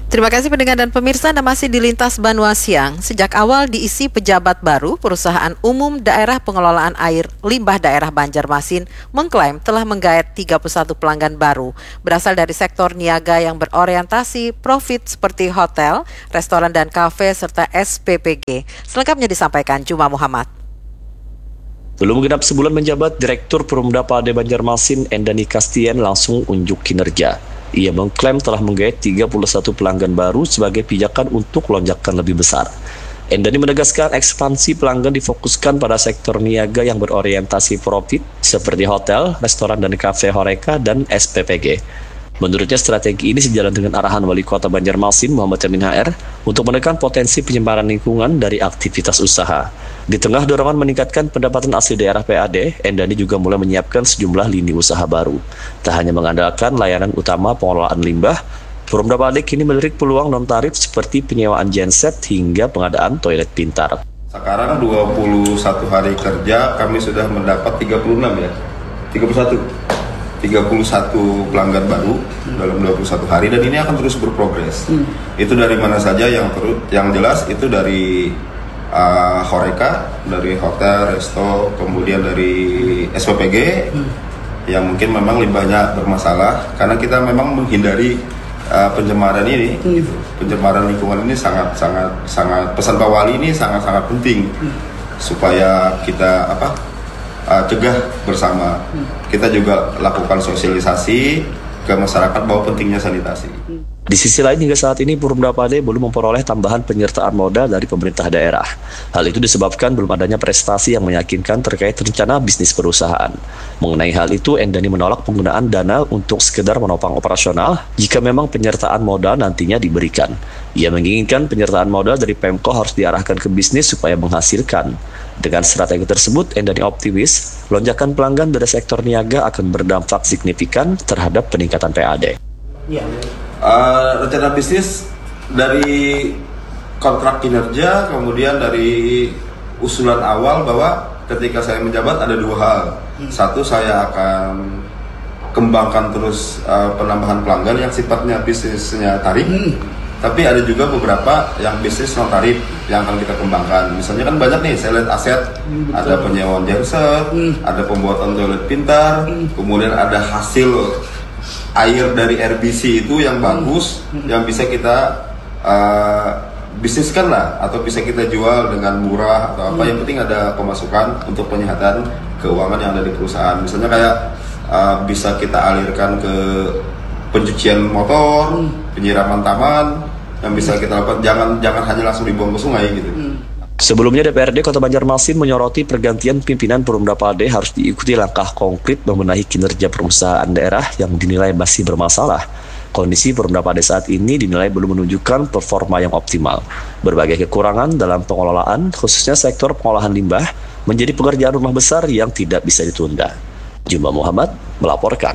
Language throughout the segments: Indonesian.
Terima kasih pendengar dan pemirsa, Anda masih di Lintas Banua Siang. Sejak awal diisi pejabat baru, Perusahaan Umum Daerah Pengelolaan Air Limbah Daerah Banjarmasin mengklaim telah menggait 31 pelanggan baru berasal dari sektor niaga yang berorientasi profit seperti hotel, restoran dan kafe serta SPPG. Selengkapnya disampaikan Juma Muhammad. Belum genap sebulan menjabat, Direktur Perumda Pade Banjarmasin Endani Kastien langsung unjuk kinerja. Ia mengklaim telah menggait 31 pelanggan baru sebagai pijakan untuk lonjakan lebih besar. Endani menegaskan ekspansi pelanggan difokuskan pada sektor niaga yang berorientasi profit seperti hotel, restoran dan kafe Horeca dan SPPG. Menurutnya strategi ini sejalan dengan arahan Wali Kota Banjarmasin Muhammad Yamin HR untuk menekan potensi penyebaran lingkungan dari aktivitas usaha. Di tengah dorongan meningkatkan pendapatan asli daerah PAD, Endani juga mulai menyiapkan sejumlah lini usaha baru. Tak hanya mengandalkan layanan utama pengelolaan limbah, Perumda Pade kini melirik peluang non-tarif seperti penyewaan genset hingga pengadaan toilet pintar. Sekarang 21 hari kerja kami sudah mendapat 31 pelanggan baru dalam 21 hari dan ini akan terus berprogres. Itu dari mana saja yang jelas itu dari Horeca, dari hotel, resto, kemudian dari SPPG yang mungkin memang limbahnya bermasalah karena kita memang menghindari pencemaran ini. Pencemaran lingkungan ini sangat pesan Pak Wali ini sangat penting supaya kita cegah bersama. Kita juga lakukan sosialisasi ke masyarakat bahwa pentingnya sanitasi. Di sisi lain, hingga saat ini Perumda Pade belum memperoleh tambahan penyertaan modal dari pemerintah daerah. Hal itu disebabkan belum adanya prestasi yang meyakinkan terkait rencana bisnis perusahaan. Mengenai hal itu, Endani menolak penggunaan dana untuk sekedar menopang operasional jika memang penyertaan modal nantinya diberikan. Ia menginginkan penyertaan modal dari Pemko harus diarahkan ke bisnis supaya menghasilkan. Dengan strategi tersebut, Endani optimis lonjakan pelanggan dari sektor niaga akan berdampak signifikan terhadap peningkatan PAD. Rencana bisnis dari kontrak kinerja, kemudian dari usulan awal bahwa ketika saya menjabat ada dua hal. Satu, saya akan kembangkan terus penambahan pelanggan yang sifatnya bisnisnya tarif. Tapi ada juga beberapa yang bisnis non tarif yang akan kita kembangkan. Misalnya kan banyak nih, saya lihat aset, ada penyewaan genset, ada pembuatan toilet pintar, kemudian ada hasil air dari RBC itu yang bagus, yang bisa kita bisniskan lah, atau bisa kita jual dengan murah atau apa. Yang penting ada pemasukan untuk penyihatan keuangan yang ada di perusahaan. Misalnya kayak bisa kita alirkan ke pencucian motor, penyiraman taman, yang bisa kita lakukan, jangan hanya langsung dibuang ke sungai gitu. Sebelumnya DPRD Kota Banjarmasin menyoroti pergantian pimpinan Perumda Pade harus diikuti langkah konkret membenahi kinerja perusahaan daerah yang dinilai masih bermasalah. Kondisi Perumda Pade saat ini dinilai belum menunjukkan performa yang optimal. Berbagai kekurangan dalam pengelolaan, khususnya sektor pengolahan limbah, menjadi pekerjaan rumah besar yang tidak bisa ditunda. Juma Muhammad melaporkan.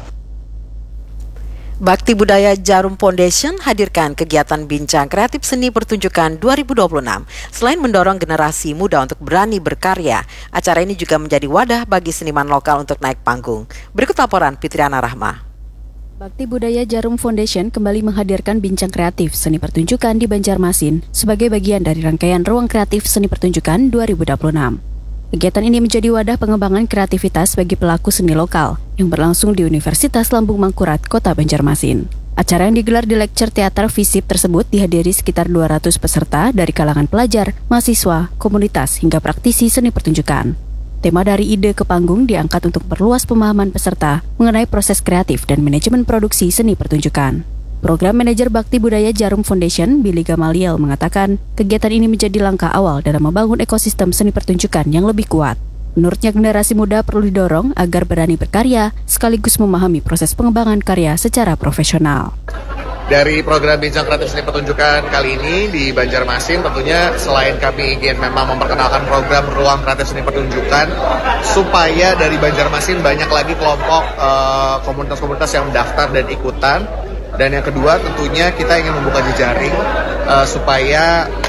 Bakti Budaya Jarum Foundation hadirkan kegiatan Bincang Kreatif Seni Pertunjukan 2026. Selain mendorong generasi muda untuk berani berkarya, acara ini juga menjadi wadah bagi seniman lokal untuk naik panggung. Berikut laporan Fitriana Rahma. Bakti Budaya Jarum Foundation kembali menghadirkan Bincang Kreatif Seni Pertunjukan di Banjarmasin sebagai bagian dari rangkaian Ruang Kreatif Seni Pertunjukan 2026. Kegiatan ini menjadi wadah pengembangan kreativitas bagi pelaku seni lokal yang berlangsung di Universitas Lambung Mangkurat, Kota Banjarmasin. Acara yang digelar di Lecture Teater Visip tersebut dihadiri sekitar 200 peserta dari kalangan pelajar, mahasiswa, komunitas, hingga praktisi seni pertunjukan. Tema dari ide ke panggung diangkat untuk perluas pemahaman peserta mengenai proses kreatif dan manajemen produksi seni pertunjukan. Program Manajer Bakti Budaya Jarum Foundation, Billy Gamaliel, mengatakan kegiatan ini menjadi langkah awal dalam membangun ekosistem seni pertunjukan yang lebih kuat. Menurutnya, generasi muda perlu didorong agar berani berkarya sekaligus memahami proses pengembangan karya secara profesional. Dari program Bincang Kreatif Seni Pertunjukan kali ini di Banjarmasin, tentunya selain kami ingin memang memperkenalkan program Ruang Kreatif Seni Pertunjukan, supaya dari Banjarmasin banyak lagi kelompok komunitas-komunitas yang mendaftar dan ikutan. Dan yang kedua, tentunya kita ingin membuka jejaring supaya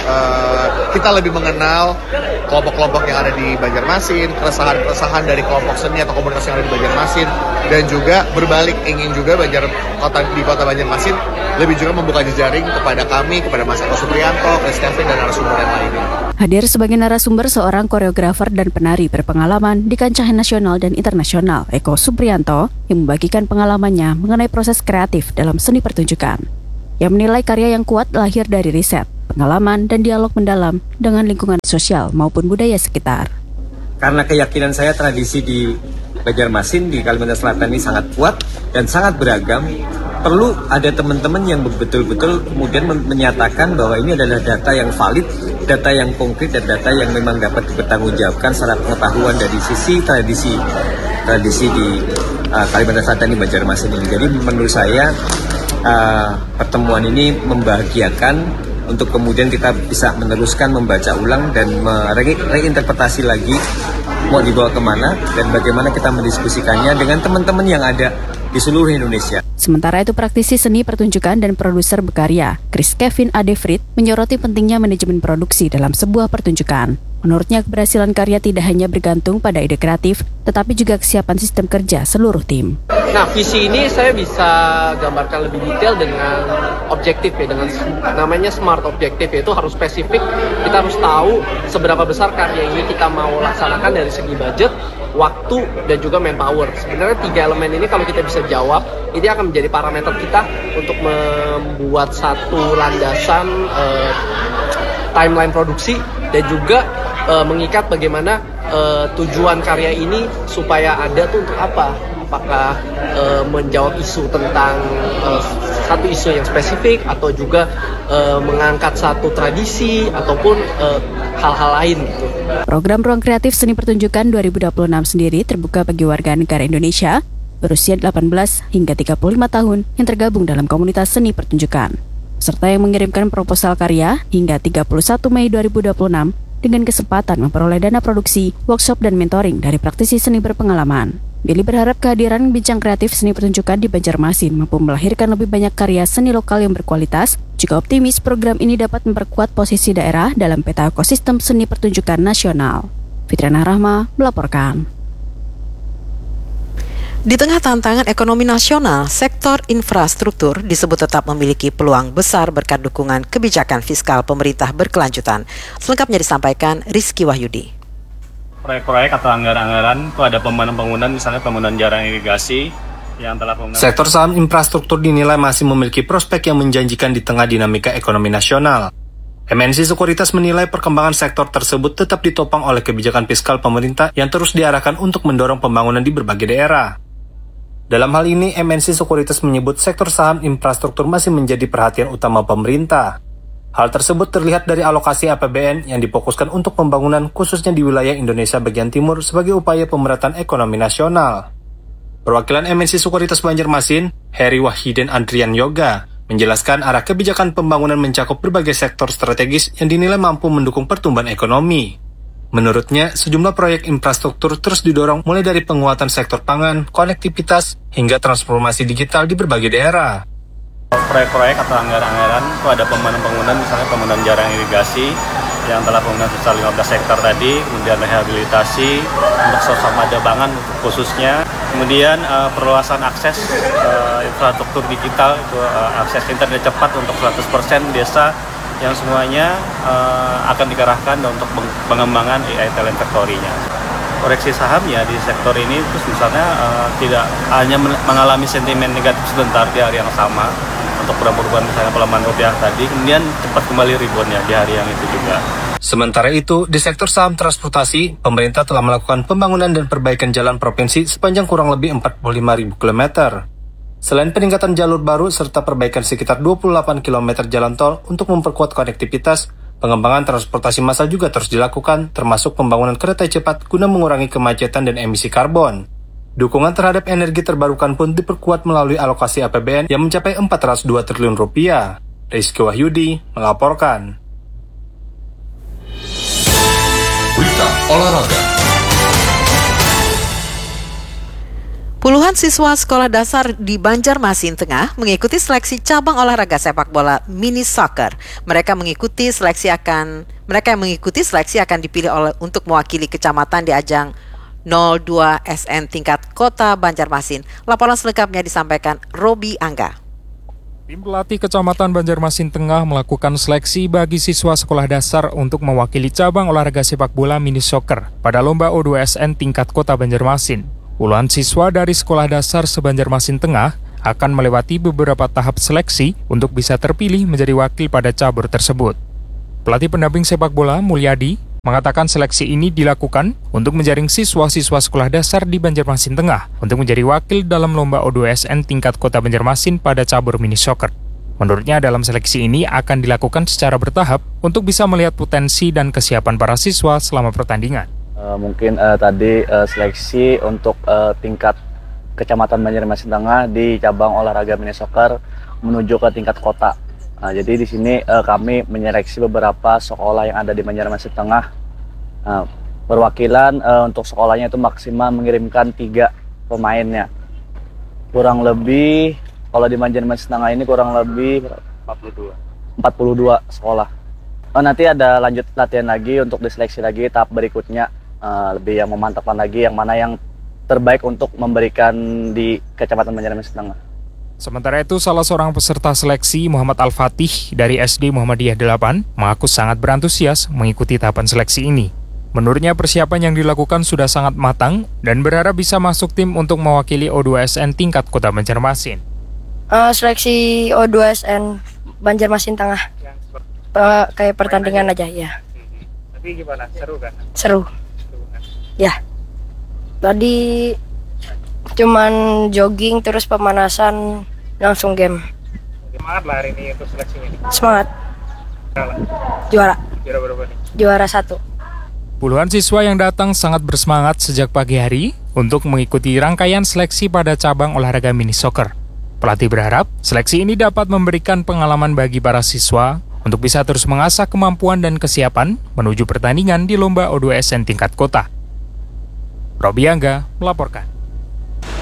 kita lebih mengenal kelompok-kelompok yang ada di Banjarmasin, keresahan-keresahan dari kelompok seni atau komunitas yang ada di Banjarmasin, dan juga berbalik ingin juga kota Banjarmasin lebih juga membuka jejaring kepada kami, kepada Mas Eko Supriyanto, Chris Kevin, dan narasumber yang lainnya. Hadir sebagai narasumber seorang koreografer dan penari berpengalaman di kancah nasional dan internasional, Eko Supriyanto, yang membagikan pengalamannya mengenai proses kreatif dalam seni pertunjukan. Yang menilai karya yang kuat lahir dari riset, pengalaman, dan dialog mendalam dengan lingkungan sosial maupun budaya sekitar. Karena keyakinan saya tradisi di Banjarmasin di Kalimantan Selatan ini sangat kuat dan sangat beragam, perlu ada teman-teman yang betul-betul kemudian menyatakan bahwa ini adalah data yang valid, data yang konkret, dan data yang memang dapat dipertanggungjawabkan secara pengetahuan dari sisi tradisi di Kalimantan Selatan di Banjarmasin ini. Jadi menurut saya pertemuan ini membahagiakan untuk kemudian kita bisa meneruskan membaca ulang dan reinterpretasi lagi mau dibawa kemana dan bagaimana kita mendiskusikannya dengan teman-teman yang ada di seluruh Indonesia. Sementara itu praktisi seni pertunjukan dan produser berkarya, Chris Kevin Adefrid, menyoroti pentingnya manajemen produksi dalam sebuah pertunjukan. Menurutnya keberhasilan karya tidak hanya bergantung pada ide kreatif, tetapi juga kesiapan sistem kerja seluruh tim. Nah, visi ini saya bisa gambarkan lebih detail dengan objektif ya, dengan namanya smart objektif, yaitu harus spesifik. Kita harus tahu seberapa besar karya ini kita mau laksanakan dari segi budget, waktu, dan juga manpower. Sebenarnya 3 elemen ini kalau kita bisa jawab, ini akan menjadi parameter kita untuk membuat satu landasan timeline produksi dan juga mengikat bagaimana tujuan karya ini supaya ada tuh untuk apa? Apakah menjawab isu tentang satu isu yang spesifik atau juga mengangkat satu tradisi ataupun hal-hal lain gitu. Program Ruang Kreatif Seni Pertunjukan 2026 sendiri terbuka bagi warga negara Indonesia berusia 18 hingga 35 tahun yang tergabung dalam komunitas seni pertunjukan. Peserta yang mengirimkan proposal karya hingga 31 Mei 2026 dengan kesempatan memperoleh dana produksi, workshop, dan mentoring dari praktisi seni berpengalaman. Billy berharap kehadiran bincang kreatif seni pertunjukan di Banjarmasin mampu melahirkan lebih banyak karya seni lokal yang berkualitas, juga optimis program ini dapat memperkuat posisi daerah dalam peta ekosistem seni pertunjukan nasional. Fitriana Rahma melaporkan. Di tengah tantangan ekonomi nasional, sektor infrastruktur disebut tetap memiliki peluang besar berkat dukungan kebijakan fiskal pemerintah berkelanjutan. Selengkapnya disampaikan Rizky Wahyudi. Proyek-proyek atau anggaran-anggaran itu ada pembangunan, misalnya pembangunan jalan irigasi yang telah Sektor saham infrastruktur dinilai masih memiliki prospek yang menjanjikan di tengah dinamika ekonomi nasional. MNC Sekuritas menilai perkembangan sektor tersebut tetap ditopang oleh kebijakan fiskal pemerintah yang terus diarahkan untuk mendorong pembangunan di berbagai daerah. Dalam hal ini, MNC Sekuritas menyebut sektor saham infrastruktur masih menjadi perhatian utama pemerintah. Hal tersebut terlihat dari alokasi APBN yang difokuskan untuk pembangunan khususnya di wilayah Indonesia bagian timur sebagai upaya pemerataan ekonomi nasional. Perwakilan MNC Sekuritas Banjarmasin, Heri Wahidin Andrian Yoga, menjelaskan arah kebijakan pembangunan mencakup berbagai sektor strategis yang dinilai mampu mendukung pertumbuhan ekonomi. Menurutnya, sejumlah proyek infrastruktur terus didorong mulai dari penguatan sektor pangan, konektivitas, hingga transformasi digital di berbagai daerah. Proyek-proyek atau anggaran-anggaran itu ada pembangunan, misalnya pembangunan jalan irigasi yang telah pembangunan sebesar 15 hektar tadi, kemudian rehabilitasi untuk swasembada pangan khususnya, kemudian perluasan akses infrastruktur digital, itu akses internet cepat untuk 100% desa, yang semuanya akan dikerahkan untuk pengembangan AI Talent Factory-nya. Koreksi saham ya di sektor ini terus misalnya tidak hanya mengalami sentimen negatif sebentar di hari yang sama untuk perubahan misalnya pelemahan rupiah tadi, kemudian cepat kembali rebound-nya di hari yang itu juga. Sementara itu, di sektor saham transportasi, pemerintah telah melakukan pembangunan dan perbaikan jalan provinsi sepanjang kurang lebih 45.000 km. Selain peningkatan jalur baru serta perbaikan sekitar 28 km jalan tol untuk memperkuat konektivitas, pengembangan transportasi massal juga terus dilakukan, termasuk pembangunan kereta cepat guna mengurangi kemacetan dan emisi karbon. Dukungan terhadap energi terbarukan pun diperkuat melalui alokasi APBN yang mencapai 402 triliun rupiah. Rizky Wahyudi melaporkan. Puluhan Puluhan siswa sekolah dasar di Banjarmasin Tengah mengikuti seleksi cabang olahraga sepak bola mini soccer. Mereka yang mengikuti seleksi akan dipilih untuk mewakili kecamatan di ajang 02 SN tingkat Kota Banjarmasin. Laporan selengkapnya disampaikan Robi Angga. Tim pelatih Kecamatan Banjarmasin Tengah melakukan seleksi bagi siswa sekolah dasar untuk mewakili cabang olahraga sepak bola mini soccer pada lomba O2SN tingkat Kota Banjarmasin. Puluhan siswa dari sekolah dasar se-Banjarmasin Tengah akan melewati beberapa tahap seleksi untuk bisa terpilih menjadi wakil pada cabur tersebut. Pelatih pendamping sepak bola Mulyadi mengatakan seleksi ini dilakukan untuk menjaring siswa-siswa sekolah dasar di Banjarmasin Tengah untuk menjadi wakil dalam lomba O2SN tingkat Kota Banjarmasin pada cabur mini soccer. Menurutnya dalam seleksi ini akan dilakukan secara bertahap untuk bisa melihat potensi dan kesiapan para siswa selama pertandingan. Mungkin tadi seleksi untuk tingkat Kecamatan Banjarmasin Tengah di cabang olahraga mini soccer menuju ke tingkat kota. Jadi di sini kami menyeleksi beberapa sekolah yang ada di Banjarmasin Tengah. Perwakilan untuk sekolahnya itu maksimal mengirimkan 3 pemainnya. Kurang lebih kalau di Banjarmasin Tengah ini kurang lebih 42 sekolah. Nanti ada lanjut latihan lagi untuk diseleksi lagi tahap berikutnya. Lebih yang memantapkan lagi yang mana yang terbaik untuk memberikan di Kecamatan Banjarmasin Tengah. Sementara itu, salah seorang peserta seleksi, Muhammad Al-Fatih dari SD Muhammadiyah 8, mengaku sangat berantusias mengikuti tahapan seleksi ini. Menurutnya persiapan yang dilakukan sudah sangat matang dan berharap bisa masuk tim untuk mewakili O2SN tingkat Kota Banjarmasin. Seleksi O2SN Banjarmasin Tengah, kayak pertandingan aja ya. Tapi gimana? Seru kan? Seru. Ya, tadi cuman jogging terus pemanasan langsung game. Semangat lah hari ini untuk seleksi ini. Semangat. Juara. Juara berapa nih? Juara 1. Puluhan siswa yang datang sangat bersemangat sejak pagi hari untuk mengikuti rangkaian seleksi pada cabang olahraga mini soccer. Pelatih berharap seleksi ini dapat memberikan pengalaman bagi para siswa untuk bisa terus mengasah kemampuan dan kesiapan menuju pertandingan di lomba O2SN tingkat kota. Robi Angga melaporkan.